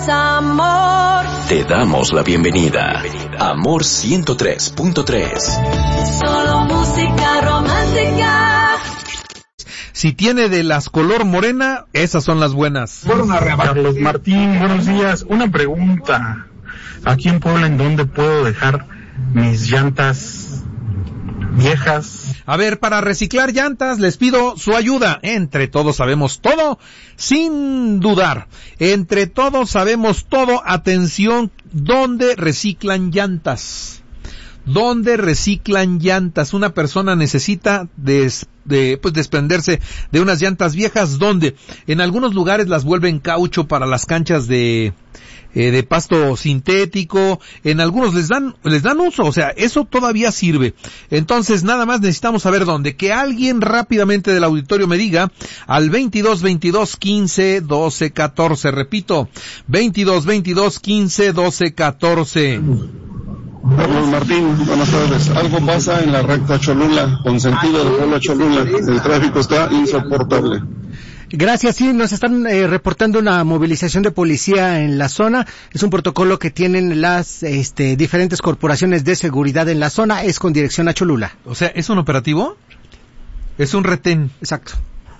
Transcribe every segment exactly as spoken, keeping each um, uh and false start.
Amor. Te damos la bienvenida. Amor ciento tres punto tres. Solo música romántica. Si tiene de las color morena, esas son las buenas. Fueron a Carlos Martín, buenos días. Una pregunta. Aquí en Puebla, ¿en dónde puedo dejar mis llantas viejas? A ver, para reciclar llantas les pido su ayuda. Entre todos sabemos todo, sin dudar. Entre todos sabemos todo. Atención, ¿dónde reciclan llantas? ¿Dónde reciclan llantas? Una persona necesita des, de, pues desprenderse de unas llantas viejas. ¿Dónde? En algunos lugares las vuelven caucho para las canchas de... Eh, de pasto sintético, en algunos les dan, les dan uso, o sea, eso todavía sirve. Entonces, nada más necesitamos saber dónde. Que alguien rápidamente del auditorio me diga al veintidós veintidós quince doce catorce, repito, veintidós veintidós quince doce catorce. Carlos Martín, buenas tardes. Algo pasa en la recta Cholula, con sentido de Puebla Cholula. El tráfico está insoportable. Gracias, sí, nos están eh, reportando una movilización de policía en la zona. Es un protocolo que tienen las este, diferentes corporaciones de seguridad en la zona. Es con dirección a Cholula. O sea, ¿es un operativo? Es un retén. Exacto.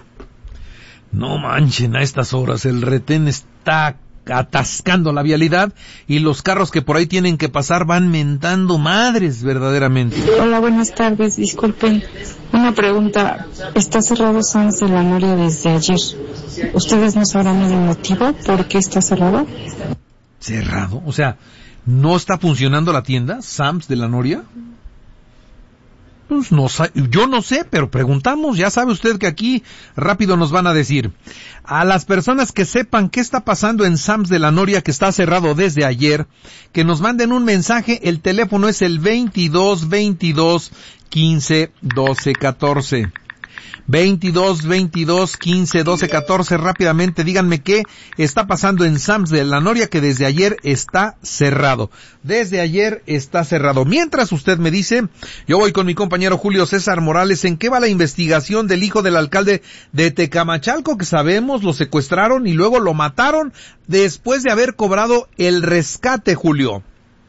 No manchen, a estas horas el retén está atascando la vialidad y los carros que por ahí tienen que pasar van mentando madres verdaderamente. Hola, buenas tardes, disculpen, una pregunta. ¿Está cerrado Sam's de la Noria desde ayer? ¿Ustedes no sabrán el motivo por qué está cerrado? ¿Cerrado? O sea, ¿no está funcionando la tienda Sam's de la Noria? Pues no, yo no sé, pero preguntamos. Ya sabe usted que aquí rápido nos van a decir. A las personas que sepan qué está pasando en Sam's de la Noria, que está cerrado desde ayer, que nos manden un mensaje. El teléfono es el veintidós veintidós quince doce catorce. veintidós veintidós quince doce catorce. Rápidamente díganme qué está pasando en Sam's de la Noria, que desde ayer está cerrado. Desde ayer está cerrado. Mientras usted me dice, yo voy con mi compañero Julio César Morales. ¿En qué va la investigación del hijo del alcalde de Tecamachalco, que sabemos lo secuestraron y luego lo mataron después de haber cobrado el rescate, Julio?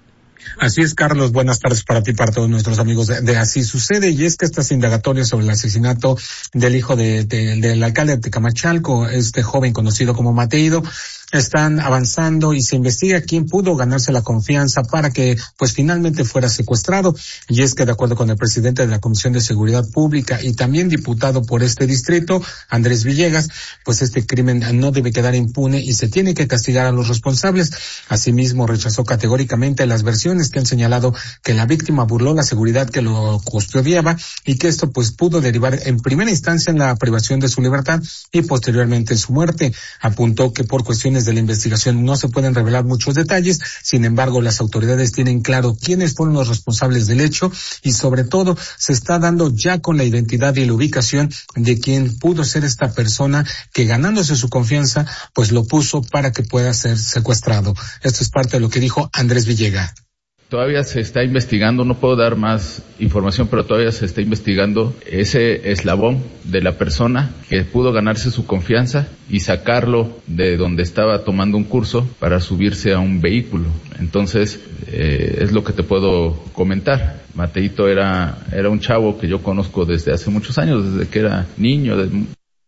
Así es, Carlos, buenas tardes para ti y para todos nuestros amigos de, de Así Sucede, y es que estas indagatorias sobre el asesinato del hijo de, de, del alcalde de Tecamachalco, este joven conocido como Mateido, están avanzando y se investiga quién pudo ganarse la confianza para que pues finalmente fuera secuestrado. Y es que de acuerdo con el presidente de la Comisión de Seguridad Pública y también diputado por este distrito, Andrés Villegas, pues este crimen no debe quedar impune y se tiene que castigar a los responsables. Asimismo, rechazó categóricamente las versiones que han señalado que la víctima burló la seguridad que lo custodiaba y que esto pues pudo derivar en primera instancia en la privación de su libertad y posteriormente en su muerte. Apuntó que por cuestiones de la investigación no se pueden revelar muchos detalles, sin embargo las autoridades tienen claro quiénes fueron los responsables del hecho y sobre todo se está dando ya con la identidad y la ubicación de quién pudo ser esta persona que ganándose su confianza pues lo puso para que pueda ser secuestrado. Esto es parte de lo que dijo Andrés Villegas. Todavía se está investigando, no puedo dar más información, pero todavía se está investigando ese eslabón de la persona que pudo ganarse su confianza y sacarlo de donde estaba tomando un curso para subirse a un vehículo. Entonces, eh, es lo que te puedo comentar. Mateito era, era un chavo que yo conozco desde hace muchos años, desde que era niño. De...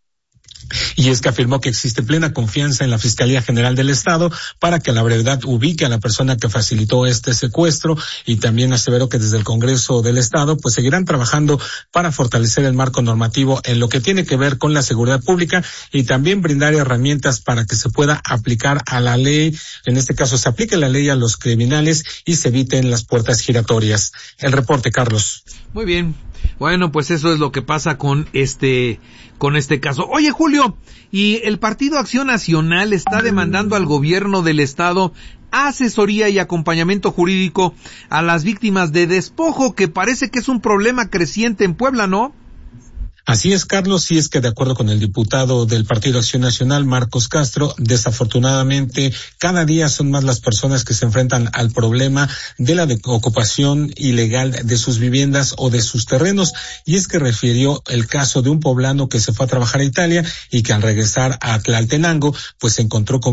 Y es que afirmó que existe plena confianza en la Fiscalía General del Estado para que a la brevedad ubique a la persona que facilitó este secuestro, y también aseveró que desde el Congreso del Estado pues seguirán trabajando para fortalecer el marco normativo en lo que tiene que ver con la seguridad pública y también brindar herramientas para que se pueda aplicar a la ley, en este caso se aplique la ley a los criminales y se eviten las puertas giratorias. El reporte, Carlos. Muy bien. Bueno, pues eso es lo que pasa con este con este caso. Oye, Julio, y el Partido Acción Nacional está demandando al gobierno del estado asesoría y acompañamiento jurídico a las víctimas de despojo, que parece que es un problema creciente en Puebla, ¿no? Así es, Carlos, y es que de acuerdo con el diputado del Partido Acción Nacional, Marcos Castro, desafortunadamente cada día son más las personas que se enfrentan al problema de la ocupación ilegal de sus viviendas o de sus terrenos, y es que refirió el caso de un poblano que se fue a trabajar a Italia y que al regresar a Tlaltenango pues se encontró con